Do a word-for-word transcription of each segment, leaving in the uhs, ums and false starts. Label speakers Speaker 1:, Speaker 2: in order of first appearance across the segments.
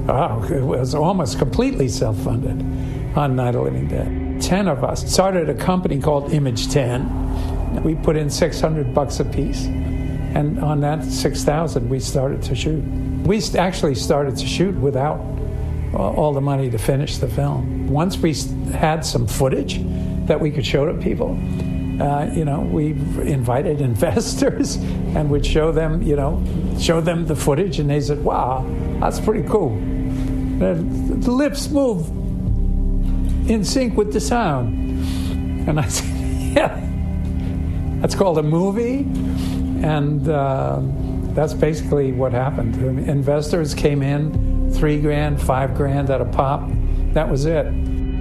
Speaker 1: Oh, it was almost completely self-funded on Night of the Living Dead. Ten of us started a company called Image ten. We put in six hundred bucks a piece. And on that six thousand, we started to shoot. We actually started to shoot without all the money to finish the film. Once we had some footage that we could show to people, uh, you know, we invited investors and would show them, you know, show them the footage, and they said, wow, that's pretty cool. The lips move in sync with the sound. And I said, yeah, that's called a movie. And uh, that's basically what happened. Investors came in, three grand, five grand at a pop. That was it.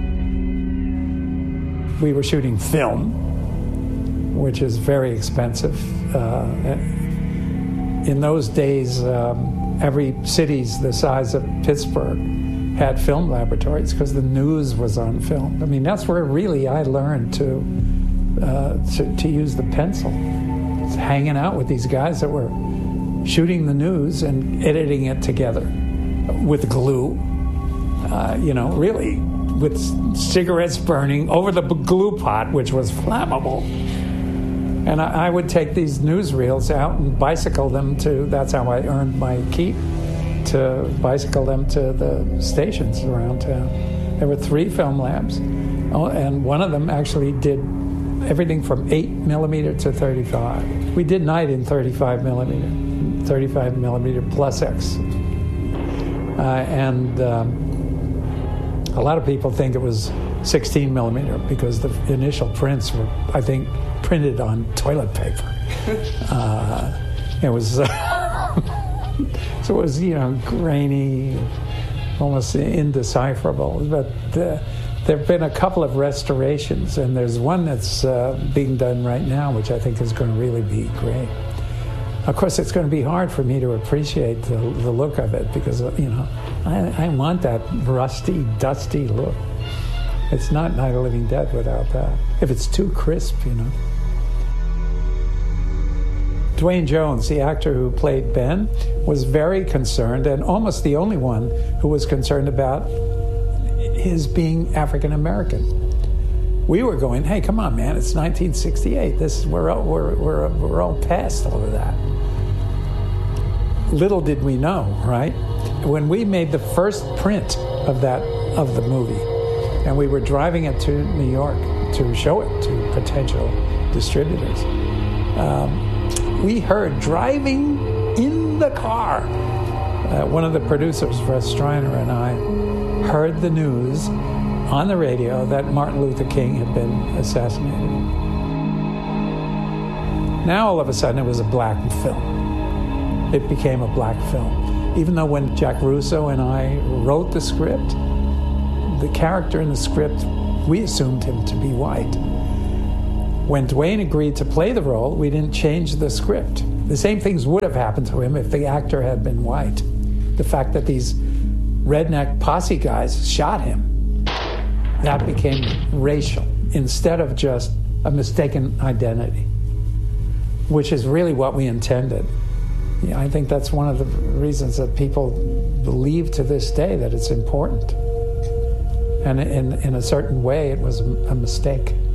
Speaker 1: We were shooting film, which is very expensive. Uh, in those days, um, every city's the size of Pittsburgh had film laboratories because the news was on film. I mean, that's where really I learned to uh, to, to use the pencil. Hanging out with these guys that were shooting the news and editing it together with glue, uh, you know, really with cigarettes burning over the glue pot, which was flammable. And I, I would take these newsreels out and bicycle them to, that's how I earned my keep, to bicycle them to the stations around town. There were three film labs, and one of them actually did everything from eight millimeter to thirty-five. We did Night in thirty-five millimeter, thirty-five millimeter plus X. Uh, and um, a lot of people think it was sixteen millimeter because the initial prints were, I think, printed on toilet paper. Uh, it was, uh, so it was, you know, grainy, almost indecipherable. But uh, there have been a couple of restorations, and there's one that's uh, being done right now, which I think is going to really be great. Of course, it's going to be hard for me to appreciate the, the look of it because, you know, I, I want that rusty, dusty look. It's not Night of the Living Dead without that. If it's too crisp, you know. Duane Jones, the actor who played Ben, was very concerned, and almost the only one who was concerned about his being African American. We were going, hey, come on, man, it's nineteen sixty-eight. This is we're all, we're we're we're all past all of that. Little did we know, right? When we made the first print of that of the movie, and we were driving it to New York to show it to potential distributors, um, we heard driving in the car. Uh, one of the producers, Russ Streiner, and I heard the news on the radio that Martin Luther King had been assassinated. Now all of a sudden it was a black film. It became a black film. Even though when Jack Russo and I wrote the script, the character in the script, we assumed him to be white. When Duane agreed to play the role, we didn't change the script. The same things would have happened to him if the actor had been white. The fact that these redneck posse guys shot him, that became racial instead of just a mistaken identity, which is really what we intended. Yeah, I think that's one of the reasons that people believe to this day that it's important. And in, in a certain way, it was a mistake.